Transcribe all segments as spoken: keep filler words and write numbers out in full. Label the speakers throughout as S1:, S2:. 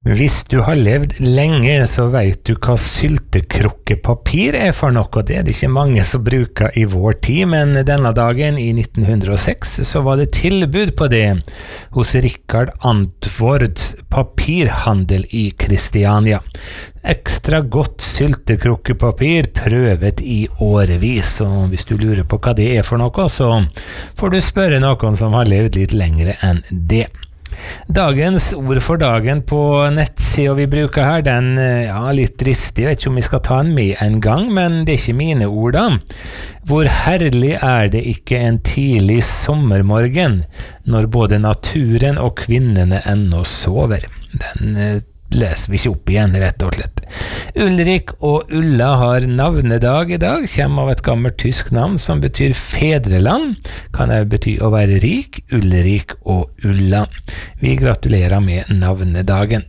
S1: Hvis du har levd lenge, så vet du hva syltekrukkepapir er for noe. Det er det ikke mange som bruker i vår tid, men denne dagen i nitten hundre og seks så var det tilbud på det hos Richard Antvords papirhandel i Kristiania. Ekstra godt syltekrukkepapir prøvet i årevis, og hvis du lurer på hva det er for noe, så får du spørre noen som har levd litt lengre enn det. Dagens ord for dagen på nettsida vi bruker her, den ja, litt dristig, jeg vet ikke om vi skal ta den med en gang, men det er ikke mine ord da. Hvor herlig er det ikke en tidlig sommermorgen, når både naturen og kvinnene ennå sover. Den eh, leser vi ikke opp igjen, rett og slett. Ulrik og Ulla har navnedag i dag, kommer av et gammelt tysk navn som betyr fedreland, kan også bety å være rik, Ulrik og Ulla. Vi gratulerer med navnedagen.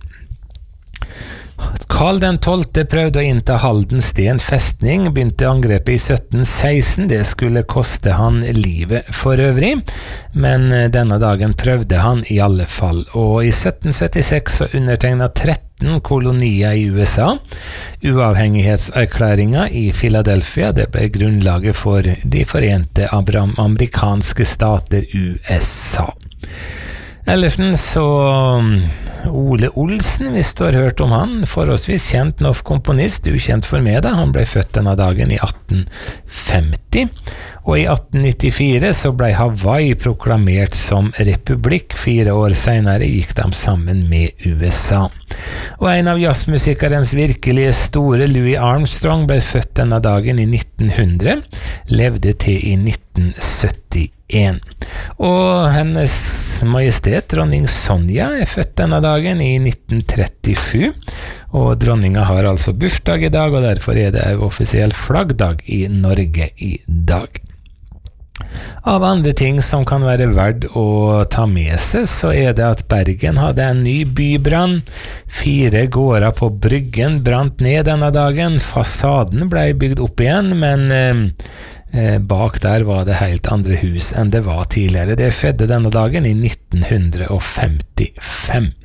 S1: Karl den tolvte prøvde å innta Haldensten festning, begynte angrepet i sytten seksten, det skulle koste han livet for øvrig, men denne dagen prøvde han i alle fall, og i sytten syttiseks så undertegnet tretten kolonier i U S A, uavhengighetserklæringen i Philadelphia, det ble grunnlaget for de forente amerikanske stater U S A. Ellersen så Ole Olsen, hvis du har hørt om han, forholdsvis kjent norsk komponist, ukjent for meg da, han ble født denne dagen i atten femti, og i atten nittifire så ble Hawaii proklamert som republikk, fire år senere gikk de sammen med U S A. Og en av jazzmusikerens virkelige store, Louis Armstrong, ble født denne dagen i nitten hundre, levde til i nitten syttien. Og hennes majestet, dronning Sonja, er født denne dagen i nitten trettisju, og dronninga har altså bursdag i dag, og derfor er det en offisiell flaggdag i Norge i dag. Av andre ting som kan være verdt å ta med seg, så er det at Bergen hadde en ny bybrann. Fire gårder på Bryggen brant ned denne dagen. Fasaden ble bygd opp igjen, men eh, bak der var det helt andre hus enn det var tidligere. Det skjedde denne dagen i nitten femtifem.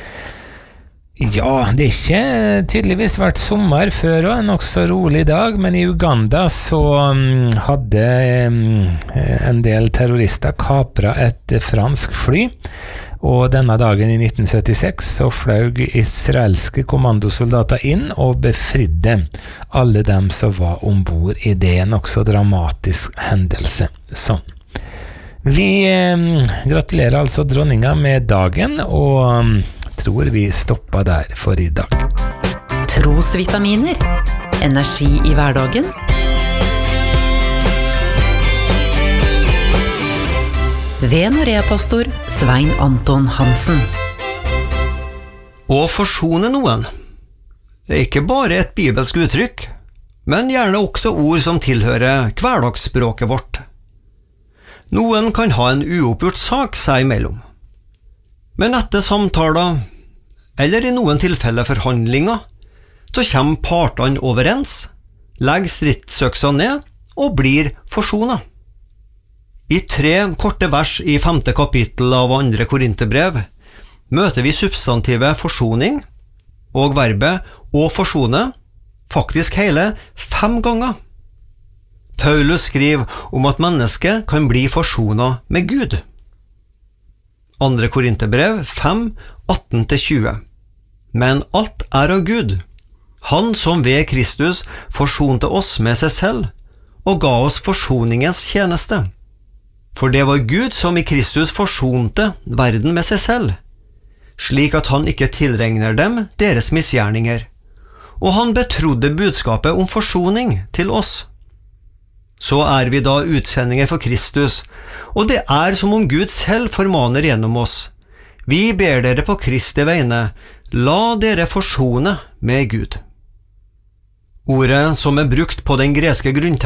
S1: Ja, det er ikke tydeligvis vært sommer før og en nokså rolig dag, men i Uganda så um, hadde um, en del terrorister kapret et fransk fly, og denne dagen i nitten syttiseks så fløy israelske kommandosoldater inn og befridde alle dem som var ombord i det, en nokså dramatisk hendelse. Sånn. Vi um, gratulerer altså dronninga med dagen, og um, tror vi stopper der for i dag.
S2: Trosvitaminer. Energi i hverdagen. Ved Norea-pastor Svein Anton Hansen.
S3: Å forsone noen. Det er ikke bare et bibelsk uttrykk, men gjerne også ord som tilhører hverdagsspråket vårt. Noen kan ha en uoppgjort sak seg imellom. Men etter samtaler, eller i noen tilfeller forhandlinger, så kommer partene overens, legger stridsøksa ned og blir forsonet. I tre korte vers i femte kapittel av andre Korinterbrev møter vi substantivet forsoning og verbet å forsone faktisk hele fem ganger. Paulus skriver om at mennesket kan bli forsonet med Gud. Andre Korinterbrev fem, atten til tjue. Men alt er av Gud, han som ved Kristus forsonte oss med seg selv, og ga oss forsoningens tjeneste. For det var Gud som i Kristus forsonte verden med seg selv, slik at han ikke tilregner dem deres misgjerninger, og han betrodde budskapet om forsoning til oss. Så er vi da utsendinger for Kristus, og det er som om Gud selv formaner gjennom oss. Vi ber dere på Kristi vegne, la dere forsone med Gud. Ordet som er brukt på den greske grunnteksten